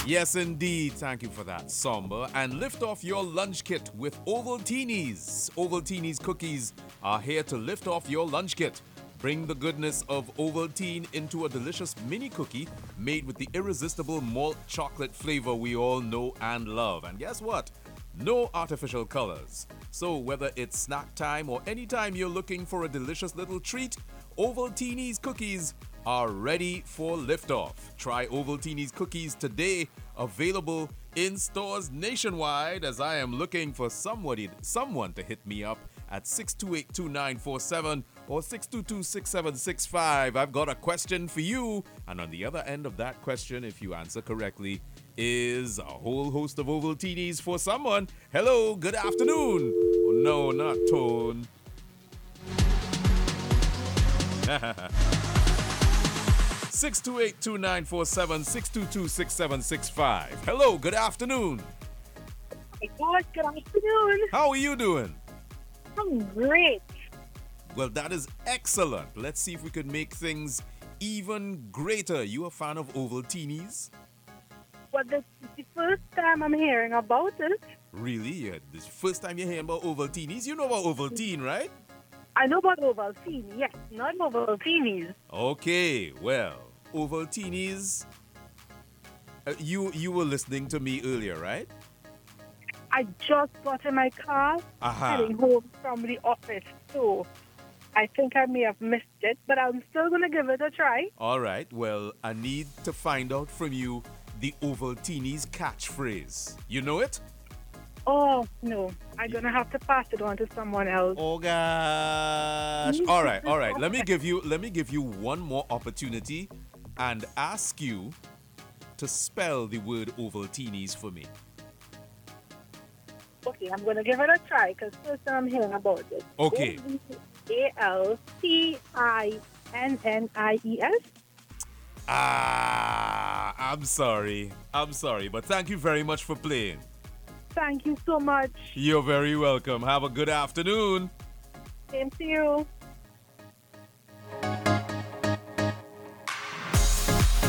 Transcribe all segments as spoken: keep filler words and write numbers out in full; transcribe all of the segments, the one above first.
Yes, indeed. Thank you for that, Somber. And lift off your lunch kit with Ovaltinis. Ovaltinis cookies are here to lift off your lunch kit. Bring the goodness of Ovaltine into a delicious mini cookie made with the irresistible malt chocolate flavor we all know and love. And guess what? No artificial colors. So whether it's snack time or anytime you're looking for a delicious little treat, Ovaltini's cookies are ready for liftoff. Try Ovaltini's cookies today, available in stores nationwide, as I am looking for somebody, someone to hit me up at six two eight, two nine four seven or six two two, six seven six five. I've got a question for you, and on the other end of that question, if you answer correctly, is a whole host of Ovaltinis for someone. Hello, good afternoon. Oh, no, not Tone. six two eight, two nine four seven, six two two, six seven six five. Hello, good afternoon. My God, good afternoon. How are you doing? I'm great. Well, that is excellent. Let's see if we can make things even greater. You a fan of Ovaltinis? Well, this is the first time I'm hearing about it. Really? Yeah, this first time you're hearing about Ovaltinis? You know about Ovaltine, right? I know about Ovaltine, yes, not Ovaltinis. Okay, well, Ovaltinis. Uh, you you were listening to me earlier, right? I just got in my car Aha. heading home from the office, so I think I may have missed it, but I'm still going to give it a try. All right. Well, I need to find out from you the Ovaltini's catchphrase. You know it? Oh, no, I'm going to have to pass it on to someone else. Oh gosh. All right, all right. Let me give you let me give you one more opportunity and ask you to spell the word Ovaltinis for me. Okay, I'm going to give it a try, because first time I'm hearing about it. Okay. A L T I N N I E S. Ah, I'm sorry. I'm sorry, but thank you very much for playing. Thank you so much. You're very welcome. Have a good afternoon. Same to you.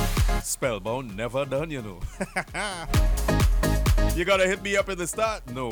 Spellbound never done, you know. You gotta hit me up at the start? No.